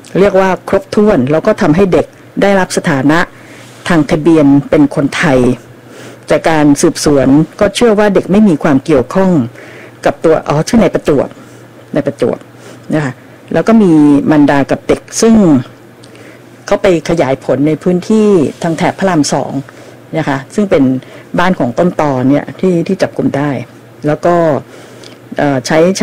เรียกว่าครบถ้วนแล้วก็ทำให้เด็กได้รับสถานะทางทะเบียนเป็นคนไทยจากการสืบสวนก็เชื่อว่าเด็กไม่มีความเกี่ยวข้องกับตัวชื่อในประจวบนะคะแล้วก็มีมารดากับเด็กซึ่งเขาไปขยายผลในพื้นที่ทางแถบพระราม2นะคะซึ่งเป็นบ้านของต้นตอเนี่ยที่จับกุมได้แล้วก็ใช้